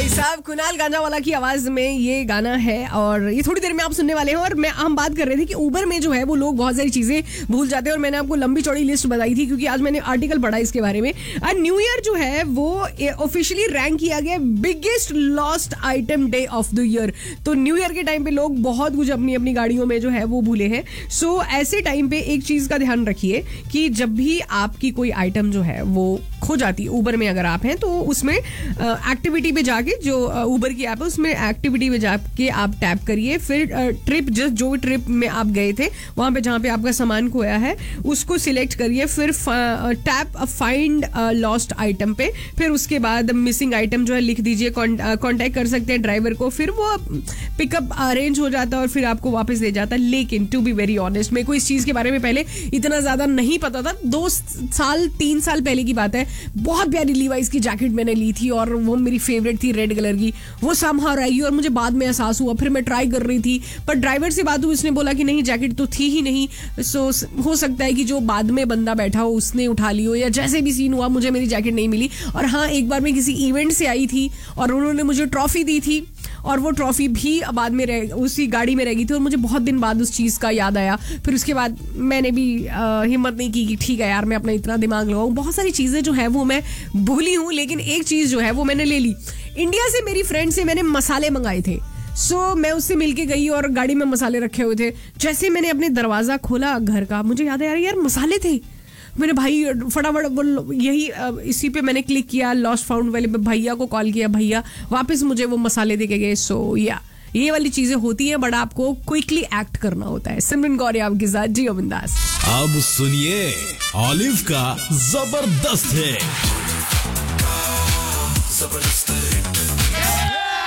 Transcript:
साहब कुणाल गांजावाला की आवाज में ये गाना है और ये थोड़ी देर में आप सुनने वाले हैं। और हम बात कर रहे थे कि उबर में जो है वो लोग बहुत सारी चीजें भूल जाते हैं और मैंने आपको लंबी चौड़ी लिस्ट बताई थी क्योंकि आज मैंने आर्टिकल पढ़ा इसके बारे में। न्यू ईयर जो है वो ऑफिशियली रैंक किया गया biggest lost item day of the year. तो न्यू ईयर के टाइम पे लोग बहुत कुछ अपनी अपनी गाड़ियों में जो है वो भूले हैं। सो ऐसे टाइम पे एक चीज का ध्यान रखिए कि जब भी आपकी कोई आइटम जो है वो खो जाती है उबर में अगर आप हैं तो उसमें एक्टिविटी पे जाके जो उबर की ऐप है उसमें एक्टिविटी पे जाके आप टैप करिए। फिर ट्रिप जो भी ट्रिप में आप गए थे वहां पे जहां पे आपका सामान खोया है उसको सिलेक्ट करिए। फिर टैप फाइंड लॉस्ट आइटम पे, फिर उसके बाद मिसिंग आइटम जो है लिख दीजिए। कांटेक्ट कर सकते हैं ड्राइवर को, फिर वो पिकअप अरेंज हो जाता है और फिर आपको वापस दे जाता है। लेकिन टू बी वेरी ऑनेस्ट मेरे को इस चीज के बारे में पहले इतना ज्यादा नहीं पता था। 3 साल पहले की बात है। बहुत प्यारी लीवाइस की जैकेट मैंने ली थी और वो मेरी फेवरेट थी रेड कलर की। वो समहाउ रही और मुझे बाद में एहसास हुआ। फिर मैं ट्राई कर रही थी पर ड्राइवर से बात हुई, उसने बोला कि नहीं जैकेट तो थी ही नहीं। सो हो सकता है कि जो बाद में बंदा बैठा हो उसने उठा ली हो या जैसे भी सीन हुआ मुझे मेरी जैकेट नहीं मिली। और हाँ, एक बार मैं किसी इवेंट से आई थी और उन्होंने मुझे ट्रॉफी दी थी और वो ट्रॉफी भी बाद में उसी गाड़ी में रह गई थी और मुझे बहुत दिन बाद उस चीज़ का याद आया। फिर उसके बाद मैंने भी हिम्मत नहीं की कि ठीक है यार मैं अपना इतना दिमाग लगाऊं। बहुत सारी चीज़ें जो है वो मैं भूली हूँ, लेकिन एक चीज़ जो है वो मैंने ले ली। इंडिया से मेरी फ्रेंड से मैंने मसाले मंगाए थे। सो मैं उससे मिलके गई और गाड़ी में मसाले रखे हुए थे। जैसे मैंने अपने दरवाज़ा खोला घर का, मुझे याद आया यार मसाले थे। मेरे भाई फटाफट यही इसी पे मैंने क्लिक किया, लॉस्ट फाउंड वाले पे भैया को कॉल किया, भैया वापस मुझे वो मसाले दे के गए। सो या ये वाली चीजें होती हैं बट आपको क्विकली एक्ट करना होता है। सिमरन गौर आपके साथ जियो बिंदास। अब सुनिए ऑलिव का जबरदस्त है।